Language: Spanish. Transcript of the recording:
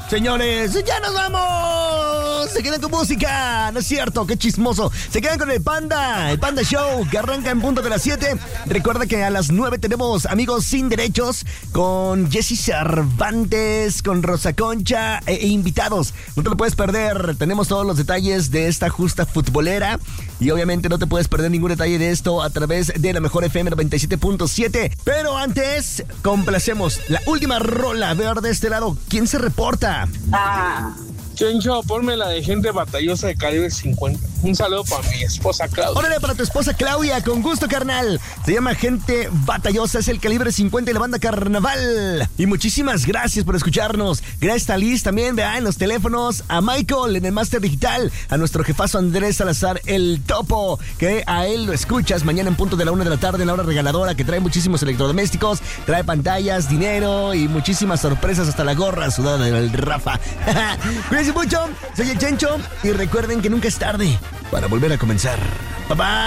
Señores, ya nos vamos. Se quedan con música, ¿no es cierto? Qué chismoso. Se quedan con el Panda Show, que arranca en punto de las 7. Recuerda que a las 9 tenemos Amigos Sin Derechos con Jessy Cervantes, con Rosa Concha e invitados. No te lo puedes perder. Tenemos todos los detalles de esta justa futbolera. Y obviamente no te puedes perder ningún detalle de esto a través de la mejor FM 97.7. Pero antes, complacemos la última rola. A ver de este lado, ¿quién se reporta? Chencho, ponme la de Gente Batallosa de Calibre 50. Un saludo para mi esposa Claudia. Órale, para tu esposa Claudia, con gusto, carnal. Se llama Gente Batallosa, es el Calibre 50 y la banda Carnaval. Y muchísimas gracias por escucharnos. Gracias a Liz también, vea, en los teléfonos. A Michael en el Máster Digital. A nuestro jefazo Andrés Salazar, el Topo, que a él lo escuchas mañana en punto de la 1 de la tarde en la hora regaladora, que trae muchísimos electrodomésticos, trae pantallas, dinero y muchísimas sorpresas, hasta la gorra sudada del Rafa. Cuídense mucho, soy el Chencho y recuerden que nunca es tarde para volver a comenzar. Bye bye.